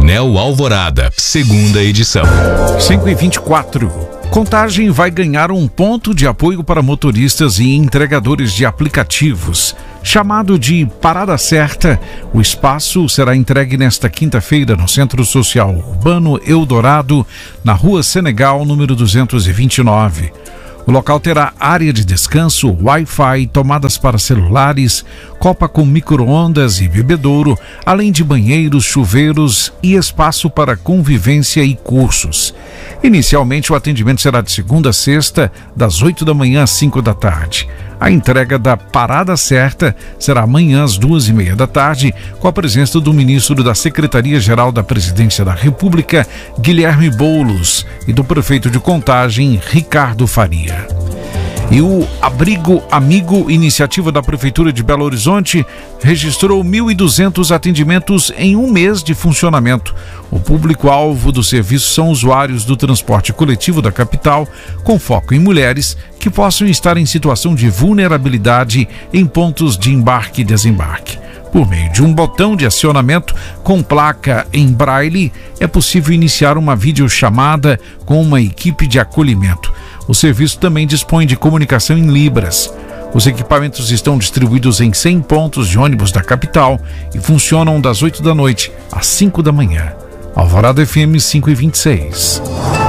Anel Alvorada, segunda edição. 5h24. Contagem vai ganhar um ponto de apoio para motoristas e entregadores de aplicativos. Chamado de Parada Certa, o espaço será entregue nesta quinta-feira no Centro Social Urbano Eldorado, na Rua Senegal, número 229. O local terá área de descanso, Wi-Fi, tomadas para celulares, copa com micro-ondas e bebedouro, além de banheiros, chuveiros e espaço para convivência e cursos. Inicialmente, o atendimento será de segunda a sexta, das 8 da manhã às 5 da tarde. A entrega da Parada Certa será amanhã às 2h30 da tarde, com a presença do ministro da Secretaria-Geral da Presidência da República, Guilherme Boulos, e do prefeito de Contagem, Ricardo Faria. E o Abrigo Amigo, iniciativa da Prefeitura de Belo Horizonte, registrou 1.200 atendimentos em um mês de funcionamento. O público-alvo do serviço são usuários do transporte coletivo da capital, com foco em mulheres que possam estar em situação de vulnerabilidade em pontos de embarque e desembarque. Por meio de um botão de acionamento com placa em braille, é possível iniciar uma videochamada com uma equipe de acolhimento. O serviço também dispõe de comunicação em libras. Os equipamentos estão distribuídos em 100 pontos de ônibus da capital e funcionam das 8 da noite às 5 da manhã. Alvorada FM 5h26.